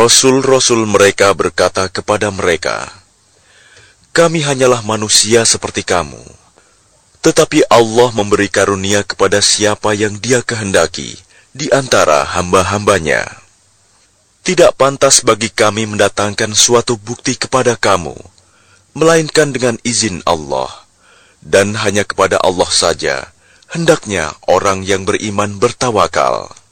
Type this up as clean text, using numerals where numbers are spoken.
Rasul-rasul mereka berkata kepada mereka, "Kami hanyalah manusia seperti kamu. Tetapi Allah memberi karunia kepada siapa yang Dia kehendaki di antara hamba-hambanya. Tidak pantas bagi kami mendatangkan suatu bukti kepada kamu, melainkan dengan izin Allah, dan hanya kepada Allah saja hendaknya orang yang beriman bertawakal."